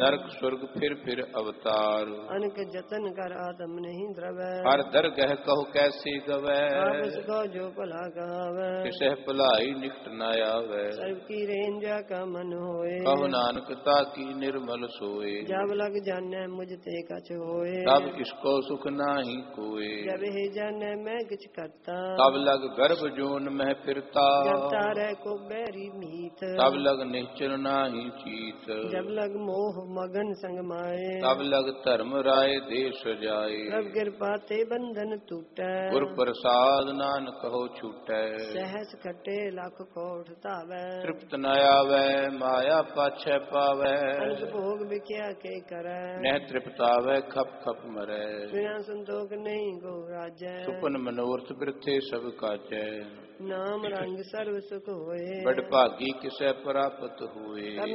नरक स्वर्ग फिर अवतार। अनक जतन कर आत्म नहीं द्रवै, हर दरगह कहो कैसे गवै, आपस को जो भला गावै, किसह भलाई निकट न आवै। सर्व की रेंजा का मन होए, कहो नानक ताकी निर्मल सोए, जब लग जाने मुझ ते कछ होए, तब किसको सुख नाही कोए। जब ही जाने मैं किछ करता, तब लग गर्भ जोन में फिरता, जब तारे को बैरी मीत, तब लग निश्चल नाही चीत। जब लग मोह मगन संग माए, तब लग धर्म राय देश जाए। प्रभ कृपा ते बंधन टूटै, गुर प्रसाद नानक हो छूटै। सहस खटे लख कोठ धावै, तृप्त न आवै माया पाछै पावै, अनक भोग बिख्या के करै, नह तृप्तावै खप खप मरै। बिना संतोष नहीं गो राजै, सुपन मनोरथ बिरथे सब काजै। नाम रंग सर्व सुख होए, बड़ भागी किसै प्राप्त हुए।